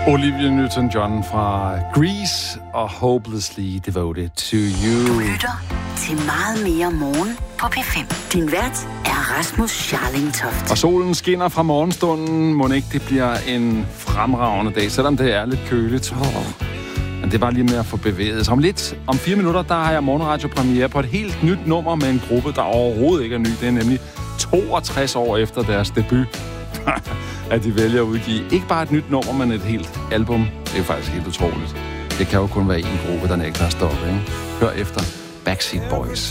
Olivia Newton-John fra Grease og Hopelessly Devoted to You. Du lytter til Meget mere morgen på P5. Din vært er Rasmus Scharling Toft. Og solen skinner fra morgenstunden. Må ikke det bliver en fremragende dag, selvom det er lidt køligt. Men det er bare lige med at få bevæget sig. Om 4 minutter, der har jeg morgenradio-premiere på et helt nyt nummer med en gruppe, der overhovedet ikke er ny. Det er nemlig 62 år efter deres debut, at de vælger at udgive ikke bare et nyt nummer, men et helt album. Det er faktisk helt utroligt. Det kan jo kun være en gruppe, der nægter at stoppe, ikke? Hør efter Backseat Boys.